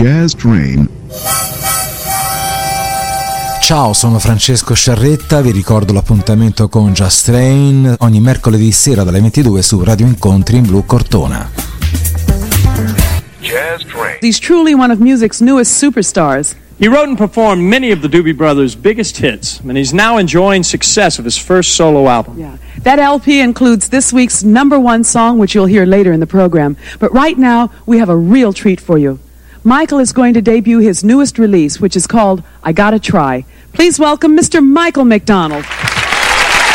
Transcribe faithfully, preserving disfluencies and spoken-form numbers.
Jazz Train. Ciao, sono Francesco Sciarretta, vi ricordo l'appuntamento con Jazz Train ogni mercoledì sera dalle ventidue su Radio Incontri in Blu Cortona. Jazz Train. He's truly one of music's newest superstars. He wrote and performed many of the Doobie Brothers' biggest hits, and he's now enjoying success of his first solo album. Yeah. That L P includes this week's number one song, which you'll hear later in the program. But right now, we have a real treat for you. Michael is going to debut his newest release, which is called I Gotta Try. Please welcome Mister Michael McDonald.